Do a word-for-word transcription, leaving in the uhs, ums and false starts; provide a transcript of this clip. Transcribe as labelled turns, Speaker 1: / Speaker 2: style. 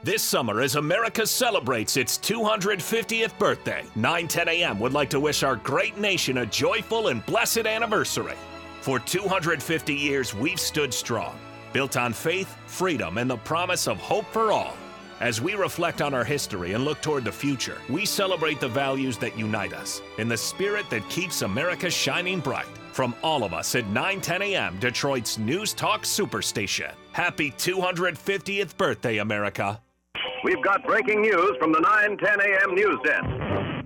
Speaker 1: This summer, as America celebrates its two hundred fiftieth birthday, nine ten a m would like to wish our great nation a joyful and blessed anniversary. For two hundred fifty years, we've stood strong, built on faith, freedom, and the promise of hope for all. As we reflect on our history and look toward the future, we celebrate the values that unite us in the spirit that keeps America shining bright. From all of us at nine ten a m, Detroit's News Talk Superstation. Happy two hundred fiftieth birthday, America.
Speaker 2: We've got breaking news from the nine ten a m news desk.